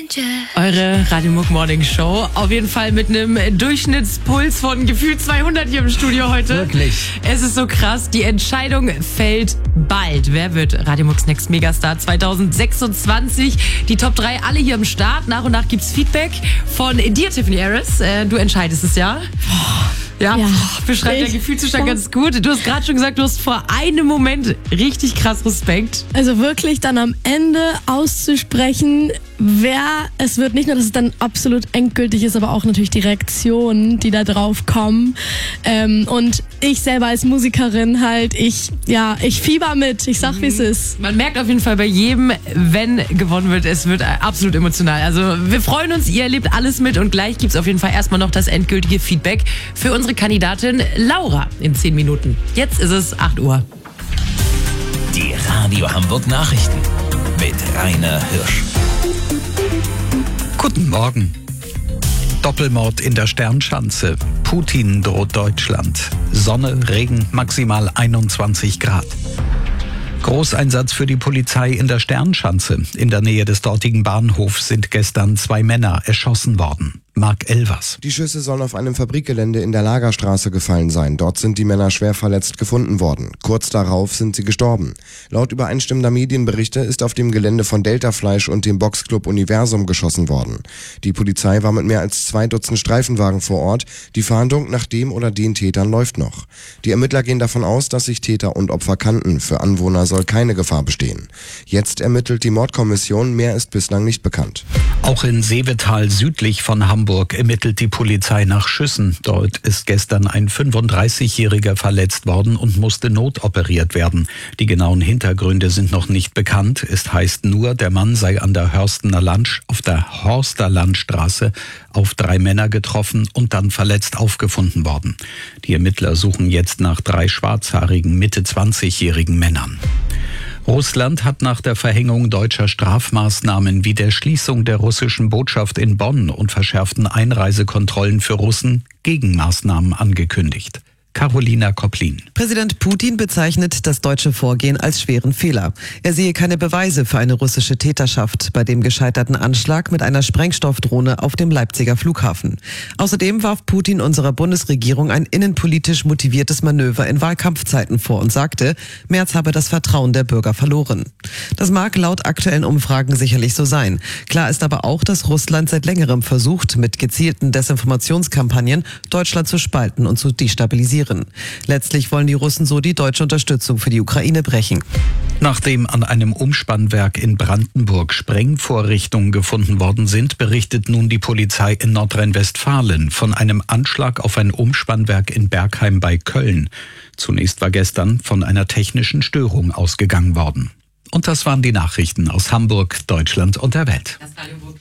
Eure Radio Muck Morning Show. Auf jeden Fall mit einem Durchschnittspuls von gefühlt 200 hier im Studio heute. Wirklich. Es ist so krass. Die Entscheidung fällt bald. Wer wird Radio Mucks Next Megastar 2026? Die Top 3 alle hier am Start. Nach und nach gibt's Feedback von dir, Tiffany Harris. Du entscheidest es ja. Ja, beschreibt der Gefühlszustand ganz gut. Du hast gerade schon gesagt, du hast vor einem Moment richtig krass Respekt. Also wirklich dann am Ende auszusprechen, wer es wird. Nicht nur, dass es dann absolut endgültig ist, aber auch natürlich die Reaktionen, die da drauf kommen. Und ich selber als Musikerin halt, ich fieber mit. Ich sag, wie es ist. Man merkt auf jeden Fall bei jedem, wenn gewonnen wird, es wird absolut emotional. Also wir freuen uns, ihr erlebt alles mit und gleich gibt's auf jeden Fall erstmal noch das endgültige Feedback für unsere Kandidatin Laura in 10 Minuten. Jetzt ist es 8 Uhr. Die Radio Hamburg Nachrichten mit Rainer Hirsch. Guten Morgen. Doppelmord in der Sternschanze. Putin droht Deutschland. Sonne, Regen, maximal 21 Grad. Großeinsatz für die Polizei in der Sternschanze. In der Nähe des dortigen Bahnhofs sind gestern 2 Männer erschossen worden. Marc Elvers. Die Schüsse sollen auf einem Fabrikgelände in der Lagerstraße gefallen sein. Dort sind die Männer schwer verletzt gefunden worden. Kurz darauf sind sie gestorben. Laut übereinstimmender Medienberichte ist auf dem Gelände von Delta Fleisch und dem Boxclub Universum geschossen worden. Die Polizei war mit mehr als 2 Dutzend Streifenwagen vor Ort. Die Fahndung nach dem oder den Tätern läuft noch. Die Ermittler gehen davon aus, dass sich Täter und Opfer kannten. Für Anwohner soll keine Gefahr bestehen. Jetzt ermittelt die Mordkommission. Mehr ist bislang nicht bekannt. Auch in Seevetal südlich von Hamburg ermittelt die Polizei nach Schüssen. Dort ist gestern ein 35-Jähriger verletzt worden und musste notoperiert werden. Die genauen Hintergründe sind noch nicht bekannt. Es heißt nur, der Mann sei auf der Horster Landstraße auf 3 Männer getroffen und dann verletzt aufgefunden worden. Die Ermittler suchen jetzt nach 3 schwarzhaarigen, Mitte-20-jährigen Männern. Russland hat nach der Verhängung deutscher Strafmaßnahmen wie der Schließung der russischen Botschaft in Bonn und verschärften Einreisekontrollen für Russen Gegenmaßnahmen angekündigt. Carolina Koplin. Präsident Putin bezeichnet das deutsche Vorgehen als schweren Fehler. Er sehe keine Beweise für eine russische Täterschaft bei dem gescheiterten Anschlag mit einer Sprengstoffdrohne auf dem Leipziger Flughafen. Außerdem warf Putin unserer Bundesregierung ein innenpolitisch motiviertes Manöver in Wahlkampfzeiten vor und sagte, Merz habe das Vertrauen der Bürger verloren. Das mag laut aktuellen Umfragen sicherlich so sein. Klar ist aber auch, dass Russland seit längerem versucht, mit gezielten Desinformationskampagnen Deutschland zu spalten und zu destabilisieren. Letztlich wollen die Russen so die deutsche Unterstützung für die Ukraine brechen. Nachdem an einem Umspannwerk in Brandenburg Sprengvorrichtungen gefunden worden sind, berichtet nun die Polizei in Nordrhein-Westfalen von einem Anschlag auf ein Umspannwerk in Bergheim bei Köln. Zunächst war gestern von einer technischen Störung ausgegangen worden. Und das waren die Nachrichten aus Hamburg, Deutschland und der Welt. Das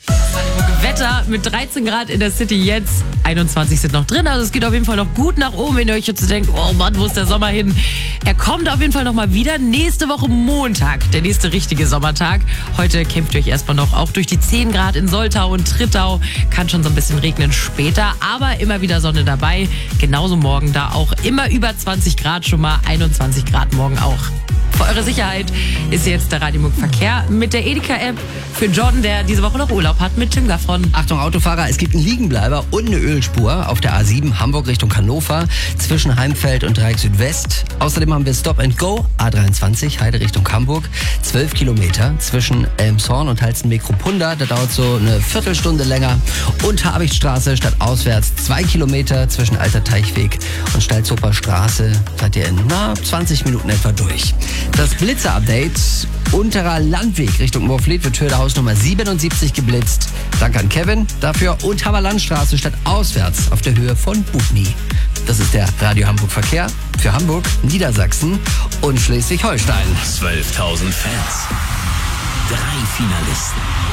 Wetter mit 13 Grad in der City jetzt. 21 sind noch drin, also es geht auf jeden Fall noch gut nach oben, wenn ihr euch jetzt denkt, oh Mann, wo ist der Sommer hin? Er kommt auf jeden Fall noch mal wieder. Nächste Woche Montag, der nächste richtige Sommertag. Heute kämpft ihr euch erstmal noch auch durch die 10 Grad in Soltau und Trittau. Kann schon so ein bisschen regnen später, aber immer wieder Sonne dabei. Genauso morgen da auch immer über 20 Grad, schon mal 21 Grad morgen auch. Für eure Sicherheit ist jetzt der Radio Muck Verkehr mit der Edeka-App für Jordan, der diese Woche noch Urlaub hat, mit Tim Gaffron. Achtung Autofahrer, es gibt einen Liegenbleiber und eine Ölspur auf der A7 Hamburg Richtung Hannover zwischen Heimfeld und Dreieck Südwest. Außerdem haben wir Stop and Go A23 Heide Richtung Hamburg. 12 Kilometer zwischen Elmshorn und Halstenbek-Ruppunda. Da dauert so eine Viertelstunde länger. Und Habichtstraße statt auswärts 2 Kilometer zwischen Alter Teichweg und Stalzoper Straße. Seid ihr in 20 Minuten etwa durch. Das Blitzer-Update, unterer Landweg Richtung Moorfleet wird Höhe Hausnummer 77 geblitzt. Danke an Kevin dafür. Und Hammerlandstraße statt auswärts auf der Höhe von Bubny. Das ist der Radio Hamburg Verkehr für Hamburg, Niedersachsen und Schleswig-Holstein. 12.000 Fans, 3 Finalisten.